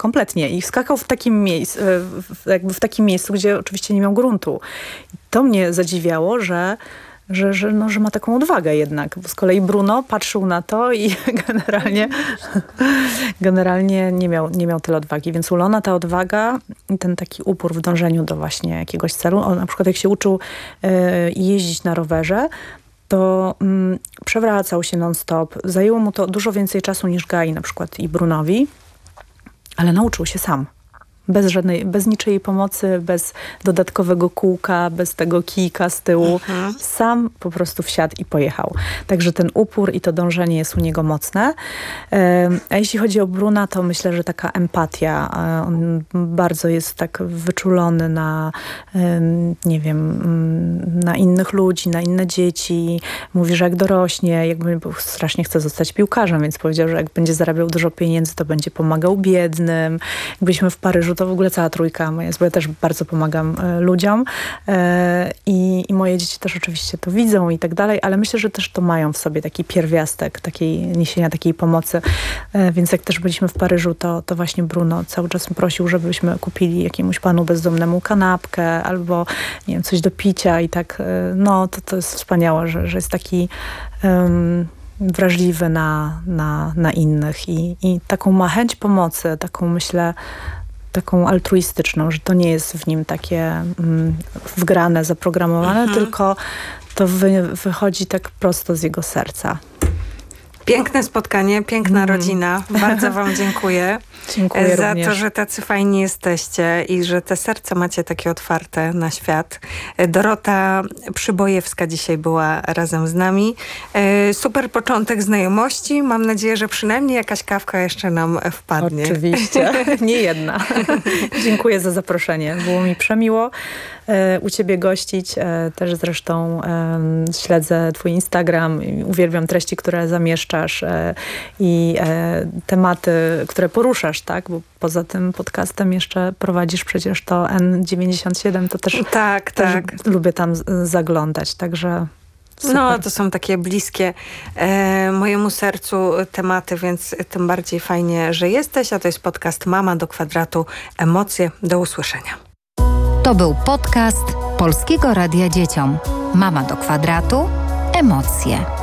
kompletnie. I skakał w takim miejscu, jakby w takim miejscu, gdzie oczywiście nie miał gruntu. To mnie zadziwiało, że ma taką odwagę jednak. Bo z kolei Bruno patrzył na to i generalnie nie miał tyle odwagi. Więc u Lona ta odwaga i ten taki upór w dążeniu do właśnie jakiegoś celu. On na przykład jak się uczył jeździć na rowerze, to przewracał się non-stop. Zajęło mu to dużo więcej czasu niż Gai na przykład i Brunowi, ale nauczył się sam. Bez niczyjej pomocy, bez dodatkowego kółka, bez tego kijka z tyłu. Sam po prostu wsiadł i pojechał. Także ten upór i to dążenie jest u niego mocne. A jeśli chodzi o Bruna, to myślę, że taka empatia. On bardzo jest tak wyczulony na, nie wiem, na innych ludzi, na inne dzieci. Mówi, że jak dorośnie, jakby strasznie chce zostać piłkarzem, więc powiedział, że jak będzie zarabiał dużo pieniędzy, to będzie pomagał biednym. Jak byliśmy w Paryżu, to w ogóle cała trójka moja jest, bo ja też bardzo pomagam ludziom i moje dzieci też oczywiście to widzą i tak dalej, ale myślę, że też to mają w sobie taki pierwiastek niesienia takiej pomocy, więc jak też byliśmy w Paryżu, to właśnie Bruno cały czas prosił, żebyśmy kupili jakiemuś panu bezdomnemu kanapkę albo nie wiem, coś do picia i tak, no to jest wspaniałe, że jest taki wrażliwy na innych i taką ma chęć pomocy, taką myślę taką altruistyczną, że to nie jest w nim takie wgrane, zaprogramowane, tylko to wychodzi tak prosto z jego serca. Piękne spotkanie, piękna rodzina. Bardzo wam dziękuję. Dziękuję za również. to, że tacy fajni jesteście i że te serca macie takie otwarte na świat. Dorota Przybojewska dzisiaj była razem z nami. Super początek znajomości. Mam nadzieję, że przynajmniej jakaś kawka jeszcze nam wpadnie. Oczywiście. Nie jedna. Dziękuję za zaproszenie. Było mi przemiło u ciebie gościć. Też zresztą śledzę twój Instagram i uwielbiam treści, które zamieszczasz i tematy, które poruszasz, tak? Bo poza tym podcastem jeszcze prowadzisz przecież to N97, to też, też lubię tam zaglądać, także super. No, to są takie bliskie mojemu sercu tematy, więc tym bardziej fajnie, że jesteś, a to jest podcast Mama do kwadratu. Emocje. Do usłyszenia. To był podcast Polskiego Radia Dzieciom. Mama do kwadratu. Emocje.